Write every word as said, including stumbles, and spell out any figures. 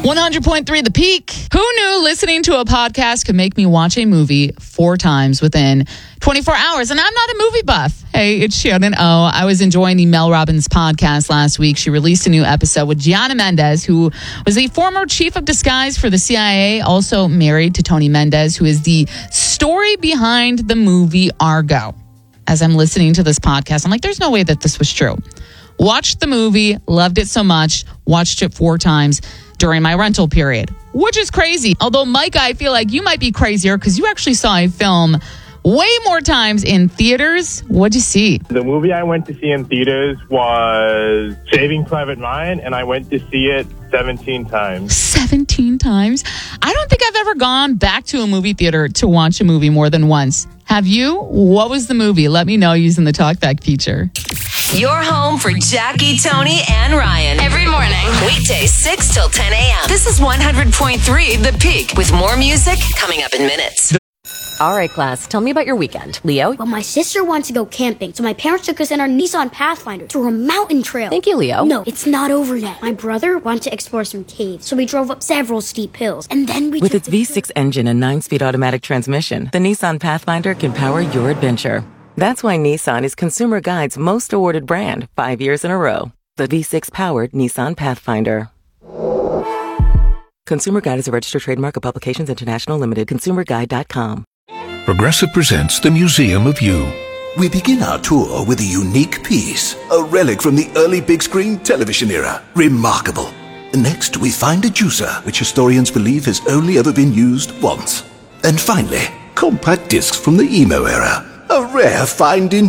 one hundred point three The Peak. Who knew listening to a podcast could make me watch a movie four times within twenty-four hours? And I'm not a movie buff. Hey, it's Shannon O. I was enjoying the Mel Robbins podcast last week. She released a new episode with Gianna Mendez, who was a former chief of disguise for the C I A, also married to Tony Mendez, who is the story behind the movie Argo. As I'm listening to this podcast, I'm like, there's no way that this was true. Watched the movie, loved it so much, watched it four times during my rental period, which is crazy. Although, Mike, I feel like you might be crazier because you actually saw a film way more times in theaters. What'd you see? The movie I went to see in theaters was Saving Private Ryan, and I went to see it seventeen times. seventeen times? I don't think I've ever gone back to a movie theater to watch a movie more than once. Have you? What was the movie? Let me know using the talkback feature. Your home for Jackie, Tony, and Ryan. Every morning. Weekdays six till ten a.m. This is one hundred point three The Peak with more music coming up in minutes. All right, class, tell me about your weekend. Leo? Well, my sister wants to go camping, so my parents took us in our Nissan Pathfinder to a mountain trail. Thank you, Leo. No, it's not over yet. My brother wanted to explore some caves, so we drove up several steep hills, and then we With took its the V six engine and nine-speed automatic transmission, the Nissan Pathfinder can power your adventure. That's why Nissan is Consumer Guide's most awarded brand, five years in a row. The V six-powered Nissan Pathfinder. Consumer Guide is a registered trademark of Publications International Limited. consumer guide dot com. Progressive presents The Museum of You. We begin our tour with a unique piece, a relic from the early big screen television era. Remarkable. Next, we find a juicer, which historians believe has only ever been used once. And finally, compact discs from the emo era, a rare find in